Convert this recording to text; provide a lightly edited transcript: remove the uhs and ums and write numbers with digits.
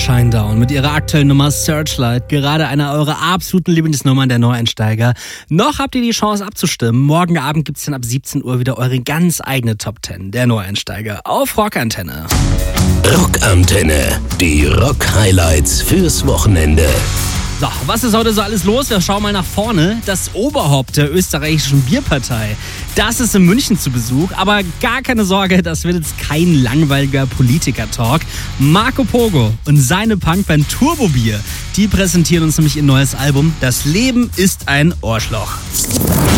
Shinedown mit ihrer aktuellen Nummer Searchlight. Gerade eine eurer absoluten Lieblingsnummern der Neueinsteiger. Noch habt ihr die Chance abzustimmen. Morgen Abend gibt es dann ab 17 Uhr wieder eure ganz eigene Top 10 der Neueinsteiger auf Rockantenne. Rockantenne, die Rock-Highlights fürs Wochenende. So, was ist heute so alles los? Wir schauen mal nach vorne. Das Oberhaupt der österreichischen Bierpartei, das ist in München zu Besuch. Aber gar keine Sorge, das wird jetzt kein langweiliger Politiker-Talk. Marco Pogo und seine Punkband Turbo Bier, die präsentieren uns nämlich ihr neues Album Das Leben ist ein Ohrschloch.